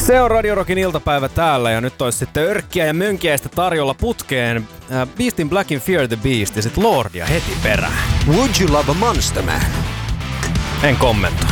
Se on Radio Rockin iltapäivä täällä ja nyt olisi sitten örkkiä ja mönkiäistä tarjolla putkeen. Beastin Black in Fear the Beast ja sit Lordia heti perään. Would you love a Monster Man? En kommentoi.